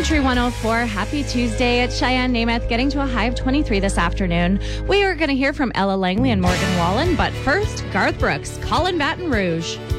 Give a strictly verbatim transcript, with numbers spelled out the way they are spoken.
Country one oh four, happy Tuesday. It's Cheyenne Namath getting to a high of twenty-three this afternoon. We are going to hear from Ella Langley and Morgan Wallen, but first, Garth Brooks, Callin' Baton Rouge.